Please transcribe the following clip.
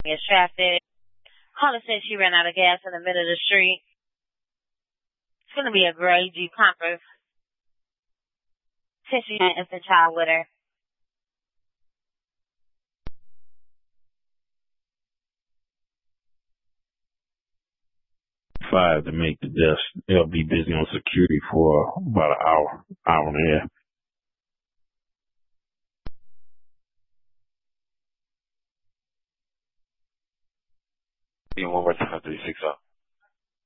It's traffic. Caller said she ran out of gas in the middle of the street. It's going to be a gray Jeep Compass. Said she had an infant child with her. Five to make the desk. They'll be busy on security for about an hour and a half. One more time, 360.